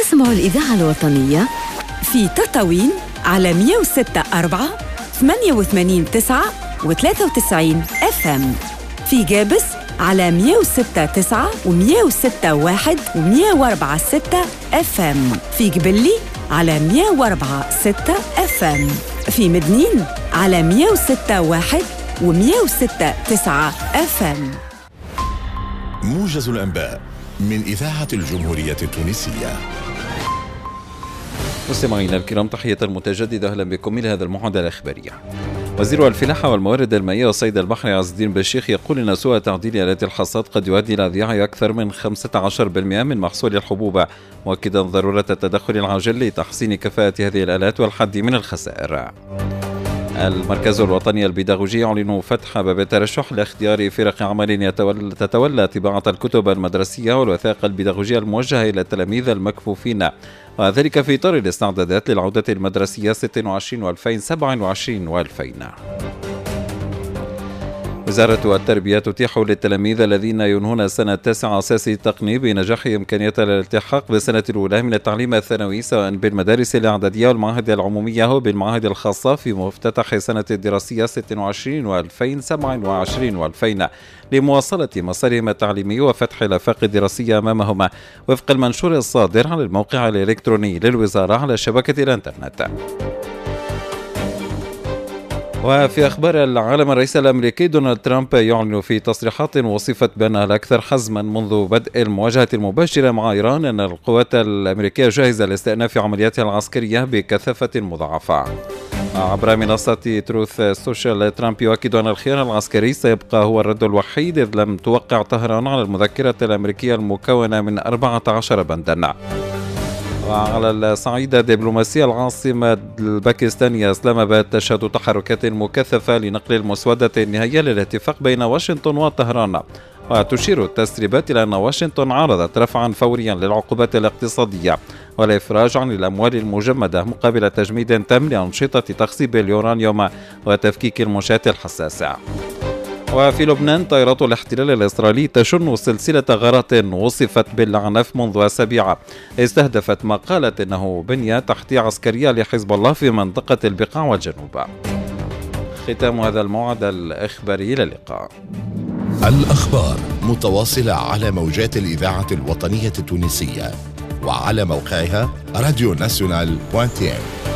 تسمعوا الإذاعة الوطنية في تطاوين على 106.4 88.9 و93 FM، في جابس على 106.9 و106.1 و104.6 FM، في جبلي على 104.6 FM، في مدنين على 106.1 و106.9 FM. موجز الأنباء من إذاعة الجمهورية التونسية. مستمعينا الكرام، تحية متجددة، أهلا بكم إلى هذا الموعد الإخباري. وزير الفلاحة والموارد المائية والصيد البحري عز الدين بشيخ يقول إن سوء تعديل آلات الحصاد قد يؤدي إلى ضياع أكثر من 15% من محصول الحبوب، مؤكدا ضرورة التدخل العاجل لتحسين كفاءة هذه الآلات والحد من الخسائر. المركز الوطني البيداغوجي يعلن فتح باب الترشح لاختيار فرق عمل تتولى طباعة الكتب المدرسية والوثائق البيداغوجية الموجهة إلى التلاميذ المكفوفين، وذلك في إطار الاستعدادات للعودة المدرسية 26 و2027 و2000. وزارة التربية تتيح للتلاميذ الذين ينهون السنة التاسعة أساسي التقني بنجاح إمكانية الالتحاق بالسنة الأولى من التعليم الثانوي سواء بالمدارس الإعدادية والمعاهد العمومية وبالمعاهد الخاصة في مفتتح السنة الدراسية 26 و2027 و2000 لمواصلة مسارهم التعليمي وفتح الآفاق الدراسية أمامهم، وفق المنشور الصادر على الموقع الإلكتروني للوزارة على شبكة الإنترنت. وفي أخبار العالم، الرئيس الأمريكي دونالد ترامب يعلن في تصريحات وصفت بأنها الأكثر حزما منذ بدء المواجهة المباشرة مع إيران أن القوات الأمريكية جاهزة لاستئناف عملياتها العسكرية بكثافة مضاعفة. عبر منصة تروث سوشيال، ترامب يؤكد أن الخيار العسكري سيبقى هو الرد الوحيد إذ لم توقع طهران على المذكرة الأمريكية المكونة من 14 بندا. وعلى الصعيد الدبلوماسي، العاصمة الباكستانية إسلام آباد تشهد تحركات مكثفة لنقل المسودة النهائية للاتفاق بين واشنطن وطهران، وتشير التسريبات إلى أن واشنطن عرضت رفعا فوريا للعقوبات الاقتصادية والإفراج عن الأموال المجمدة مقابل تجميد تام لأنشطة تخصيب اليورانيوم وتفكيك المنشآت الحساسة. وفي لبنان، طائرات الاحتلال الإسرائيلي تشن سلسلة غارات وصفت بالعنف منذ أسابيع استهدفت ما قالت إنه بنية تحتية عسكرية لحزب الله في منطقة البقاع والجنوب. ختام هذا الموعد الإخباري، إلى اللقاء. الأخبار متواصلة على موجات الإذاعة الوطنية التونسية وعلى موقعها radionational.tn.